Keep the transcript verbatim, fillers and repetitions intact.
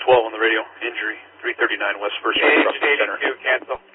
twelve on the radio. Injury, three thirty-nine West First Street, Center. eighty-two, cancel.